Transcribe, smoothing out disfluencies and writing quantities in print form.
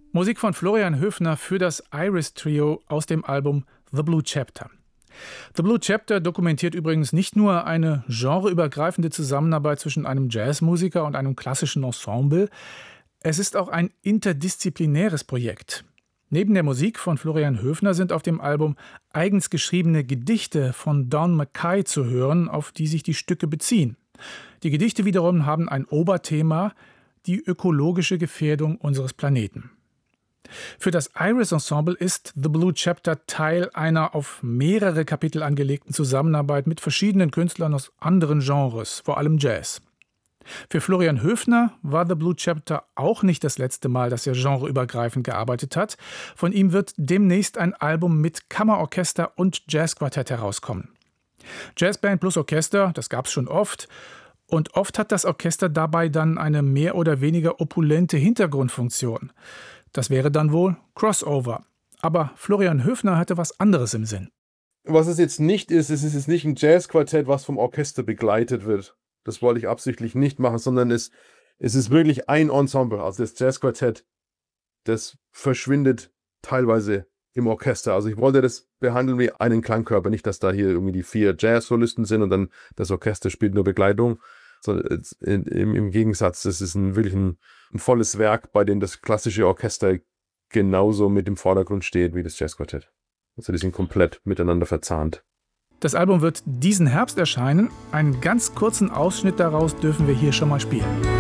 Musik von Florian Höfner für das Iris Trio aus dem Album The Blue Chapter. The Blue Chapter dokumentiert übrigens nicht nur eine genreübergreifende Zusammenarbeit zwischen einem Jazzmusiker und einem klassischen Ensemble, es ist auch ein interdisziplinäres Projekt. Neben der Musik von Florian Höfner sind auf dem Album eigens geschriebene Gedichte von Don Mackay zu hören, auf die sich die Stücke beziehen. Die Gedichte wiederum haben ein Oberthema, die ökologische Gefährdung unseres Planeten. Für das Iris Ensemble ist The Blue Chapter Teil einer auf mehrere Kapitel angelegten Zusammenarbeit mit verschiedenen Künstlern aus anderen Genres, vor allem Jazz. Für Florian Höfner war The Blue Chapter auch nicht das letzte Mal, dass er genreübergreifend gearbeitet hat. Von ihm wird demnächst ein Album mit Kammerorchester und Jazzquartett herauskommen. Jazzband plus Orchester, das gab's schon oft. Und oft hat das Orchester dabei dann eine mehr oder weniger opulente Hintergrundfunktion. Das wäre dann wohl Crossover. Aber Florian Höfner hatte was anderes im Sinn. Was es jetzt nicht ist, es ist jetzt nicht ein Jazzquartett, was vom Orchester begleitet wird. Das wollte ich absichtlich nicht machen, sondern es ist wirklich ein Ensemble. Also das Jazzquartett, das verschwindet teilweise im Orchester. Also ich wollte das behandeln wie einen Klangkörper. Nicht, dass da hier irgendwie die 4 Jazz-Solisten sind und dann das Orchester spielt nur Begleitung. Sondern im Gegensatz, das ist wirklich ein volles Werk, bei dem das klassische Orchester genauso mit im Vordergrund steht wie das Jazzquartett. Also die sind komplett miteinander verzahnt. Das Album wird diesen Herbst erscheinen. Einen ganz kurzen Ausschnitt daraus dürfen wir hier schon mal spielen.